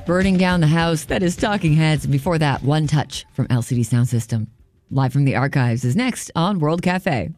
Burning Down the House, that is Talking Heads. And before that, One Touch from LCD Sound System. Live from the archives is next on World Cafe.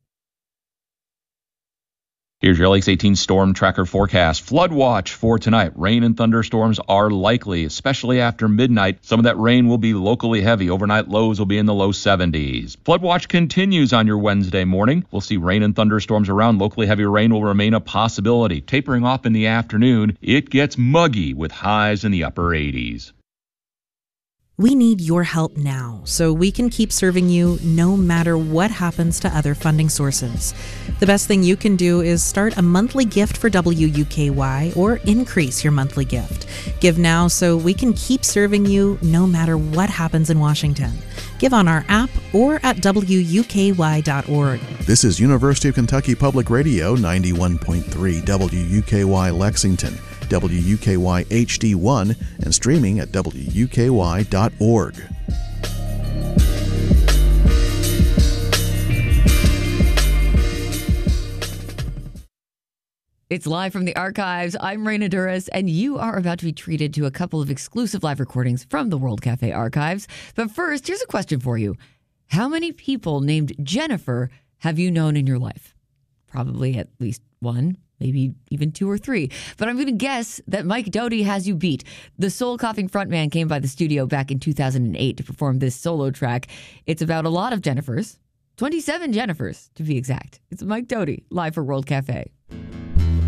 Here's your Lakes 18 storm tracker forecast. Flood watch for tonight. Rain and thunderstorms are likely, especially after midnight. Some of that rain will be locally heavy. Overnight lows will be in the low 70s. Flood watch continues on your Wednesday morning. We'll see rain and thunderstorms around. Locally heavy rain will remain a possibility. Tapering off in the afternoon, it gets muggy with highs in the upper 80s. We need your help now so we can keep serving you no matter what happens to other funding sources. The best thing you can do is start a monthly gift for WUKY or increase your monthly gift. Give now so we can keep serving you no matter what happens in Washington. Give on our app or at WUKY.org. This is University of Kentucky Public Radio 91.3 WUKY Lexington, WUKY HD1, and streaming at WUKY.org. It's live from the archives. I'm Raina Duras, and you are about to be treated to a couple of exclusive live recordings from the World Cafe archives. But first, here's a question for you. How many people named Jennifer have you known in your life? Probably at least one, maybe even two or three. But I'm going to guess that Mike Doughty has you beat. The soul-coughing frontman came by the studio back in 2008 to perform this solo track. It's about a lot of Jennifers, 27 Jennifers to be exact. It's Mike Doughty, live for World Cafe.